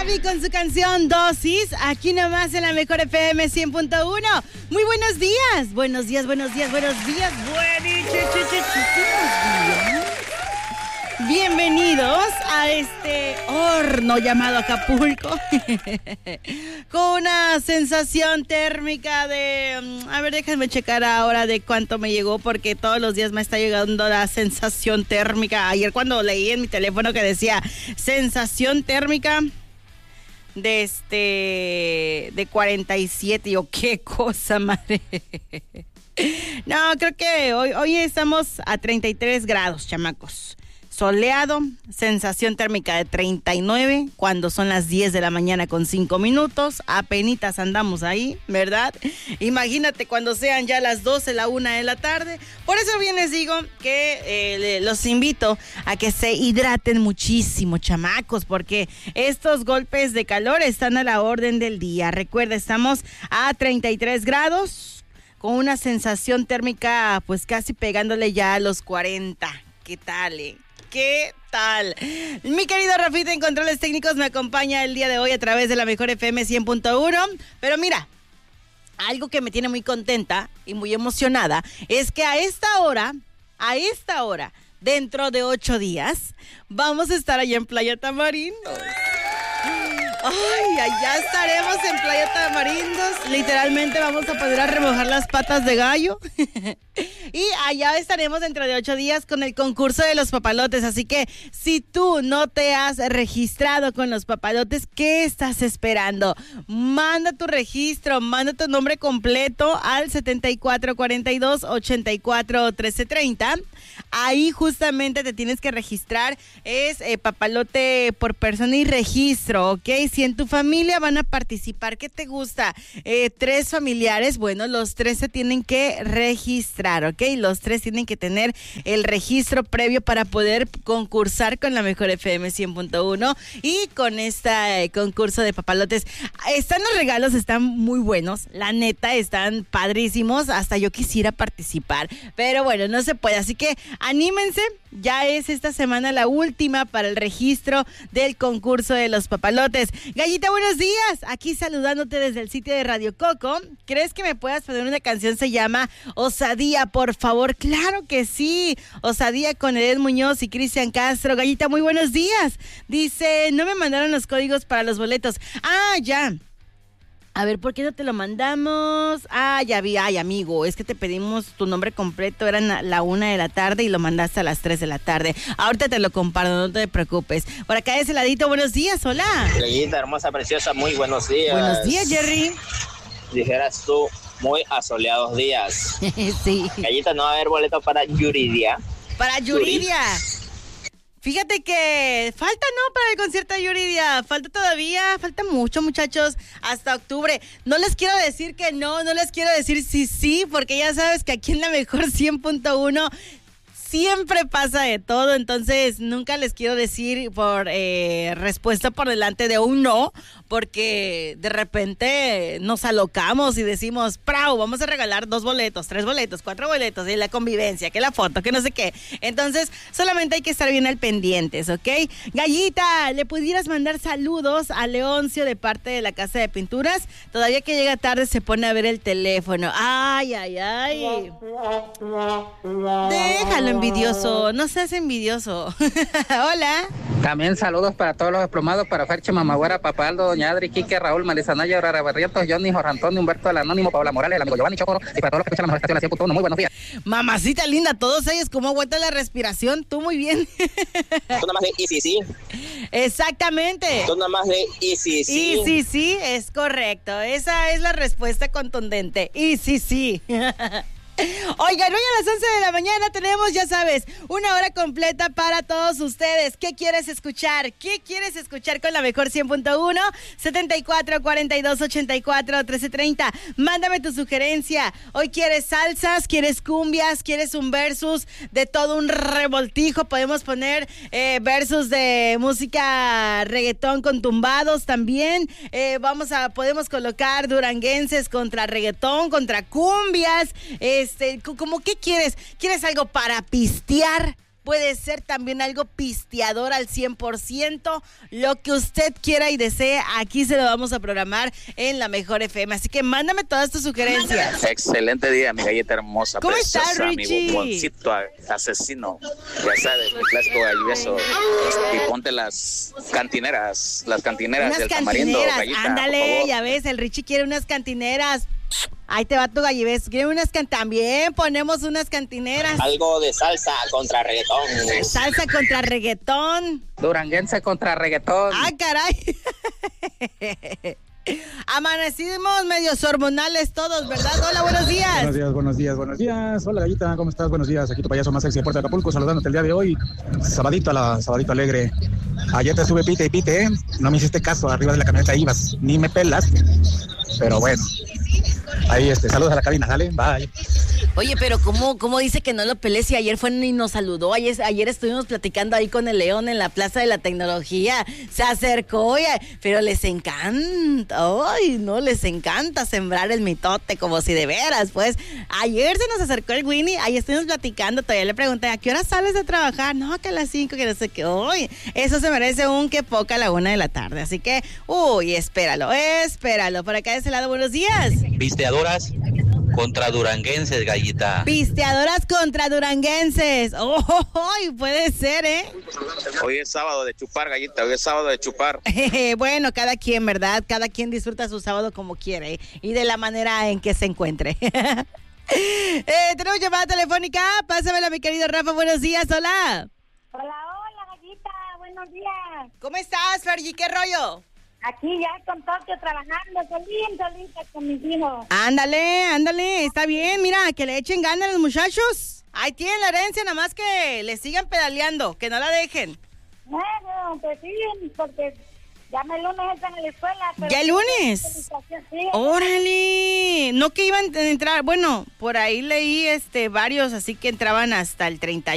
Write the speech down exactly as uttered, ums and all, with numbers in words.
Gaby con su canción Dosis, aquí nomás en la mejor F M cien punto uno. Muy buenos días, buenos días, buenos días, buenos días, buenísimos días. Bienvenidos a este horno llamado Acapulco, con una sensación térmica de... A ver, déjenme checar ahora de cuánto me llegó, porque todos los días me está llegando la sensación térmica. Ayer cuando leí en mi teléfono que decía sensación térmica de este... de cuarenta y siete, yo, qué cosa, madre. No, creo que hoy, hoy estamos a treinta y tres grados, chamacos. Soleado, sensación térmica de treinta y nueve, cuando son las diez de la mañana con cinco minutos, apenitas andamos ahí, ¿verdad? Imagínate cuando sean ya las doce, la una de la tarde. Por eso bien les digo que eh, los invito a que se hidraten muchísimo, chamacos, porque estos golpes de calor están a la orden del día. Recuerda, estamos a treinta y tres grados, con una sensación térmica pues casi pegándole ya a los cuarenta. ¿Qué tal, eh? ¿Qué tal? Mi querido Rafita en controles técnicos me acompaña el día de hoy a través de la mejor F M cien punto uno. Pero mira, algo que me tiene muy contenta y muy emocionada es que a esta hora, a esta hora, dentro de ocho días, vamos a estar allá en Playa Tamarindo. Ay, allá estaremos en Playa Tamarindos. Literalmente vamos a poder a remojar las patas de gallo. Y allá estaremos dentro de ocho días con el concurso de los papalotes. Así que si tú no te has registrado con los papalotes, ¿qué estás esperando? Manda tu registro, manda tu nombre completo al setenta y cuatro cuarenta y dos ochenta y cuatro trece treinta. Ahí justamente te tienes que registrar. Es eh, papalote por persona y registro, ¿ok? Si en tu familia van a participar, ¿qué te gusta? Eh, tres familiares, bueno, los tres se tienen que registrar, ¿ok? Los tres tienen que tener el registro previo para poder concursar con la mejor F M cien punto uno y con este eh, concurso de papalotes. Están los regalos, están muy buenos, la neta, están padrísimos, hasta yo quisiera participar, pero bueno, no se puede, así que anímense, ya es esta semana la última para el registro del concurso de los papalotes. Gallita, buenos días, aquí saludándote desde el sitio de Radio Coco. ¿Crees que me puedas poner una canción? Se llama Osadía, por favor. Claro que sí, Osadía con Edith Muñoz y Cristian Castro. Gallita, muy buenos días. Dice, no me mandaron los códigos para los boletos. Ah, ya. A ver, ¿por qué no te lo mandamos? Ah, ya vi, ay, amigo, es que te pedimos tu nombre completo, eran la una de la tarde y lo mandaste a las tres de la tarde. Ahorita te lo comparto, no te preocupes. Por acá de ese ladito, buenos días, hola. Gallita, hermosa, preciosa, muy buenos días. Buenos días, Jerry. Dijeras tú, muy asoleados días. Sí. Gallita, ¿no va a haber boleto para Yuridia? Para Yuridia. Fíjate que falta, ¿no? Para el concierto de Yuridia. Falta todavía, falta mucho, muchachos, hasta octubre. No les quiero decir que no, no les quiero decir sí, sí, porque ya sabes que aquí en la mejor cien punto uno siempre pasa de todo, entonces nunca les quiero decir por eh, respuesta por delante de un no, porque de repente nos alocamos y decimos, ¡prau! Vamos a regalar dos boletos, tres boletos, cuatro boletos, y la convivencia, que la foto, que no sé qué. Entonces, solamente hay que estar bien al pendientes, ¿ok? Gallita, ¿le pudieras mandar saludos a Leoncio de parte de la Casa de Pinturas? Todavía que llega tarde se pone a ver el teléfono. ¡Ay, ay, ay! Déjalo envidioso, no seas envidioso. Hola. También saludos para todos los desplomados, para Ferche, Mamagüera, Papaldo, Doña Adri, Quique, Raúl, Marizanaya, Aurora Barrientos, Johnny, Jorge Antonio, Humberto, el Anónimo, Paula Morales, el amigo Giovanni Chocoro, y para todos los que escuchan la mejor estación, la cien punto uno. Muy buenos días. Mamacita linda, todos ellos, ¿cómo aguanta la respiración? Tú muy bien. Tú nada más de y sí, sí. Exactamente. Tú nada más de y sí, sí. Y sí, sí, es correcto. Esa es la respuesta contundente. Y sí, sí. Oigan, hoy a las once de la mañana tenemos, ya sabes, una hora completa para todos ustedes. ¿Qué quieres escuchar? ¿Qué quieres escuchar con la mejor cien punto uno? setenta y cuatro cuarenta y dos ochenta y cuatro trece treinta. Mándame tu sugerencia. Hoy quieres salsas, quieres cumbias, quieres un versus de todo un revoltijo. Podemos poner eh, versus de música reggaetón con tumbados también. Eh, vamos a, podemos colocar duranguenses contra reggaetón, contra cumbias. Eh, Este, como, ¿qué quieres? ¿Quieres algo para pistear? puede ser también algo pisteador al cien por ciento, lo que usted quiera y desee, aquí se lo vamos a programar en la Mejor F M, así que mándame todas tus sugerencias. Excelente día, mi galleta hermosa, ¿Cómo preciosa, estás, Richie? mi bomboncito asesino, ya sabes, el clásico galliveso, y ponte las cantineras, las cantineras Unas del tamarindo, cantineras, gallita, ándale, ya ves, el Richie quiere unas cantineras. Ahí te va tu gallivez. Quiere unas can... También ponemos unas cantineras. Algo de salsa contra reggaetón. Salsa contra reggaetón. Duranguense contra reggaetón. Ah, caray. Amanecimos medios hormonales todos, ¿verdad? Hola, buenos días. Buenos días, buenos días, buenos días. Hola, gallita, ¿cómo estás? Buenos días. Aquí tu payaso más sexy de Puerto de Acapulco, saludándote el día de hoy. Sabadito a la, sabadito alegre. Ayer te sube pite y pite, ¿eh? No me hiciste caso, arriba de la camioneta ibas. Ni me pelas. Pero bueno. Ahí, este, saludos a la cabina, ¿sale? Bye. Oye, pero ¿cómo, cómo dice que no lo pelees si ayer fue y nos saludó? Ayer, ayer estuvimos platicando ahí con el León en la Plaza de la Tecnología. Se acercó, oye, pero les encanta, ay, no, les encanta sembrar el mitote como si de veras, pues. Ayer se nos acercó el Winnie, ahí estuvimos platicando, todavía le pregunté, ¿a qué hora sales de trabajar? No, que a las cinco, que no sé qué. Uy, eso se merece un que poca a la una de la tarde, así que, uy, espéralo, espéralo. Por acá de ese lado, buenos días. Pisteadoras contra duranguenses, gallita. Pisteadoras contra duranguenses. Oh, oh, oh, puede ser, ¿eh? Hoy es sábado de chupar, gallita, hoy es sábado de chupar. Bueno, cada quien, ¿verdad? Cada quien disfruta su sábado como quiere y de la manera en que se encuentre. eh, tenemos llamada telefónica. Pásamela, mi querido Rafa. Buenos días, hola. Hola, hola, gallita. Buenos días. ¿Cómo estás, Fergie? ¿Qué rollo? Aquí ya con Tokio trabajando, solín, solita con mis hijos. Ándale, ándale, está bien, mira, que le echen ganas a los muchachos. Ahí tienen la herencia, nada más que le sigan pedaleando, que no la dejen. Bueno, pues sí, porque ya el lunes están en la escuela. Pero ¿Ya el lunes? Sí. ¡Órale! No que iban a entrar, bueno, por ahí leí este varios, así que entraban hasta el treinta